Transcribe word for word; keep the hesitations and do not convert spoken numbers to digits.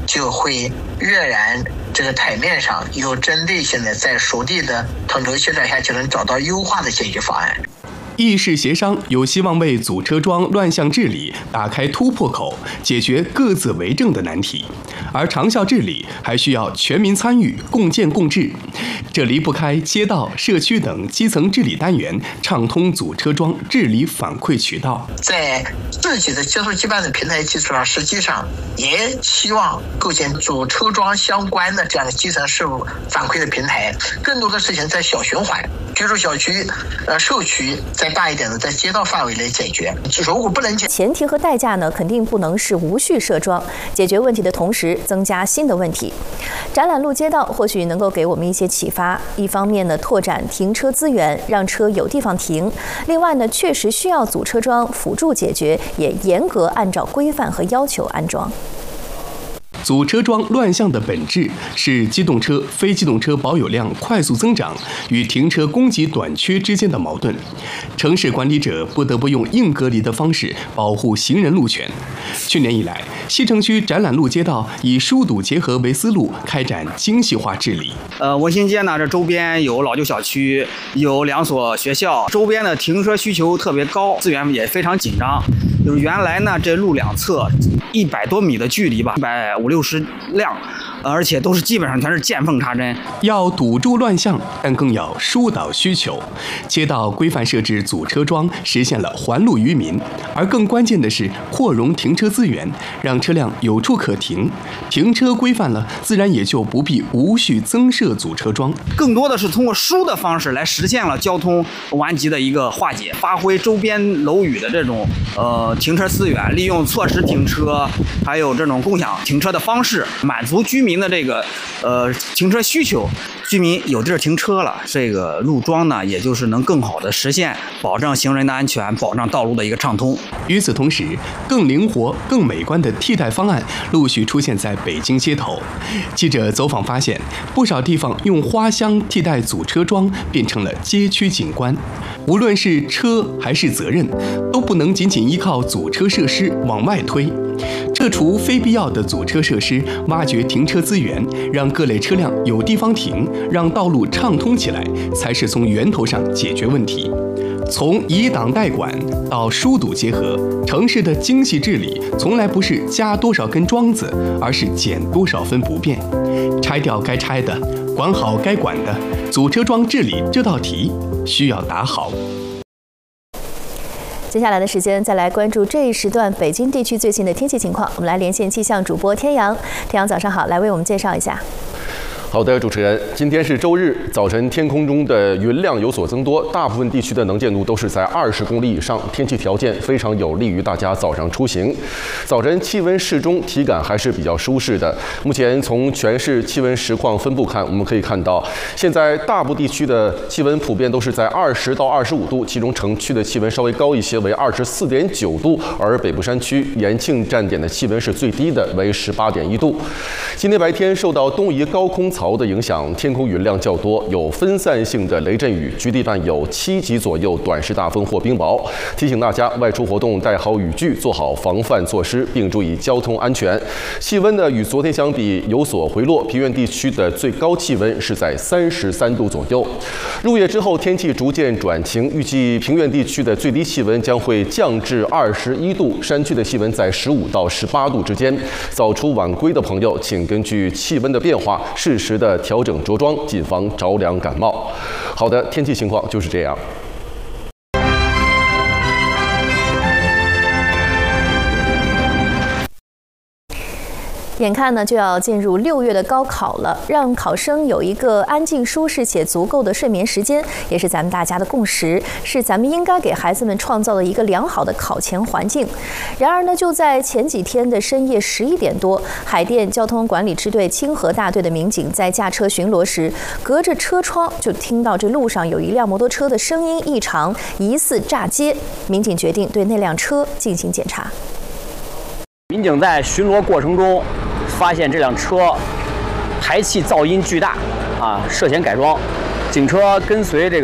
就会跃然这个台面上，有针对性的在熟地的统筹协调下，就能找到优化的解决方案。 议事协商有希望为阻车桩乱象治理打开突破口，解决各自为政的难题。而长效治理还需要全民参与、共建共治，这离不开街道、社区等基层治理单元畅通阻车桩治理反馈渠道。 在自己的接触基办的平台基础上，实际上也希望构建阻车桩相关的这样的基层事务反馈的平台。更多的事情在小循环，比如说小区、呃社区，再大一点的在街道范围内解决。如果不能解， 前提和代价呢，肯定不能是无序设桩，解决问题的同时增加新的问题。展览路街道或许能够给我们一些启发。一方面呢，拓展停车资源，让车有地方停；另外呢，确实需要阻车桩辅助解决，也严格按照规范和要求安装。 阻车桩乱象的本质是机动车、非机动车保有量快速增长与停车供给短缺之间的矛盾。城市管理者不得不用硬隔离的方式保护行人路权。去年以来，西城区展览路街道以疏堵结合为思路，开展精细化治理。 呃，文心街呢，这周边有老旧小区，有两所学校，周边的停车需求特别高，资源也非常紧张。就是原来呢，这路两侧一百多米的距离吧，一百五六十辆，而且都是基本上全是见缝插针。 要堵住乱象，但更要疏导需求。街道规范设置阻车桩，实现了还路于民。而更关键的是扩容停车资源，让车辆有处可停。停车规范了，自然也就不必无序增设阻车桩。 更多的是通过疏的方式来实现了交通顽疾的一个化解，发挥周边楼宇的这种呃停车资源，利用错时停车，还有这种共享停车的方式，满足居民的这个呃停车需求。居民有地儿停车了，这个路桩呢，也就是能更好的实现保障行人的安全，保障道路的一个畅通。 与此同时，更灵活、更美观的替代方案陆续出现在北京街头。记者走访发现，不少地方用花香替代阻车桩，变成了街区景观。无论是车还是责任，都不能仅仅依靠阻车设施往外推。撤除非必要的阻车设施，挖掘停车资源，让各类车辆有地方停，让道路畅通起来，才是从源头上解决问题。从以党代管到疏堵结合，城市的精细治理从来不是加多少根桩子，而是减多少分不便。拆掉该拆的，管好该管的，阻车桩治理这道题需要打好。 接下来的时间，再来关注这一时段北京地区最新的天气情况。我们来连线气象主播天阳。天阳，早上好，来为我们介绍一下。 好的，主持人，今天是周日，早晨天空中的云量有所增多，大部分地区的能见度都是在二十公里以上，天气条件非常有利于大家早上出行。早晨气温适中，体感还是比较舒适的。目前从全市气温实况分布看，我们可以看到，现在大部地区的气温普遍都是在二十到二十五度，其中城区的气温稍微高一些，为二十四点九度，而北部山区延庆站点的气温是最低的，为十八点一度。今天白天受到东移高空槽的影响，天空云量较多，有分散性的雷阵雨，局地伴有七级左右短时大风或冰雹。提醒大家外出活动带好雨具，做好防范措施，并注意交通安全。气温呢与昨天相比有所回落，平原地区的最高气温是在三十三度左右。入夜之后天气逐渐转晴，预计平原地区的最低气温将会降至二十一度，山区的气温在十五到十八度之间。早出晚归的朋友，请根据气温的变化适时的调整着装，谨防着凉感冒。好的，天气情况就是这样。 眼看呢就要进入六月的高考了，让考生有一个安静、舒适且足够的睡眠时间，也是咱们大家的共识，是咱们应该给孩子们创造的一个良好的考前环境。然而呢，就在前几天的深夜十一点多，海淀交通管理支队清河大队的民警在驾车巡逻时，隔着车窗就听到这路上有一辆摩托车的声音异常，疑似炸街。民警决定对那辆车进行检查。 民警在巡逻过程中发现这辆车排气噪音巨大，啊，涉嫌改装。警车跟随这个